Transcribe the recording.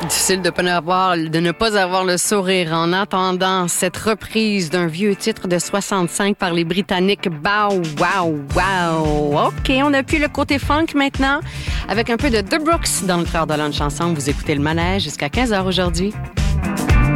Difficile de ne pas avoir le sourire en entendant cette reprise d'un vieux titre de 65 par les Britanniques Bow Wow Wow. OK, on appuie le côté funk maintenant avec un peu de The Brooks dans notre heure de lunch ensemble. Vous écoutez le manège jusqu'à 15h aujourd'hui.